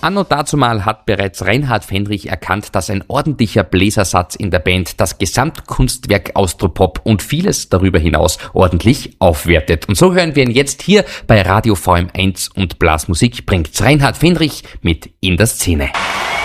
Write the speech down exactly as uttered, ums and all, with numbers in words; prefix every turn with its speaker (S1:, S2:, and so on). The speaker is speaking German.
S1: Anno dazumal hat bereits Reinhard Fendrich erkannt, dass ein ordentlicher Bläsersatz in der Band das Gesamtkunstwerk Austropop und vieles darüber hinaus ordentlich aufwertet. Und so hören wir ihn jetzt hier bei Radio V M eins und Blasmusik bringt's Reinhard Fendrich mit In der Szene.